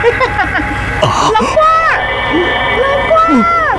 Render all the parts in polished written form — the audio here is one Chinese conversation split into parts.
老官儿，老官儿！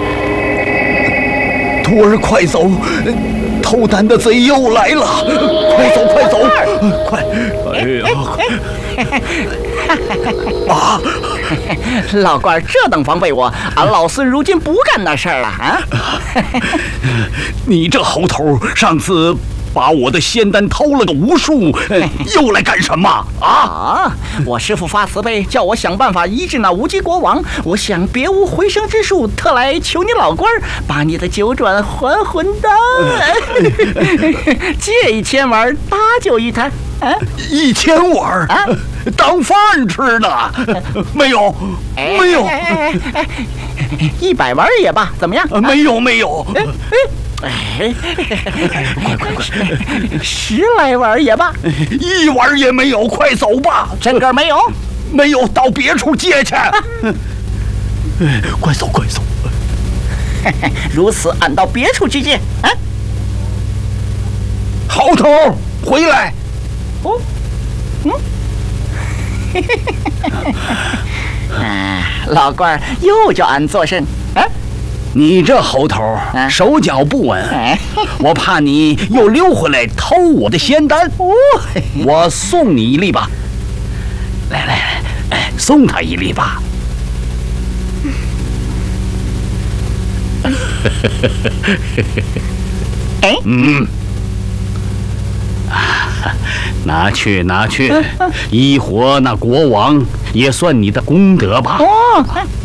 徒儿快走，偷丹的贼又来了！快走，快走，快！哎呀！啊！ 老官儿这等防备我，俺老孙如今不干那事儿了啊！ 你这猴头，上次把我的仙丹偷了个无数，又来干什么啊？ 我师父发慈悲，叫我想办法医治那无极国王。我想别无回生之术，特来求你老官儿把你的九转还魂丹借1000丸搭救一坛。 1000丸啊，当饭吃呢？没有，没有。 100丸也罢，怎么样？ 没有，没有。 快！10来丸也罢 ，1丸也没有，快走吧！ 真个没有？ 没有，到别处借去。快走，快走！ 如此，俺到别处去借。 猴头，回来！ 哦，老官儿又叫俺做甚？ 你这猴头手脚不稳，我怕你又溜回来偷我的仙丹。我送你一粒吧，来，送他一粒吧。拿去，医活那国王也算你的功德吧。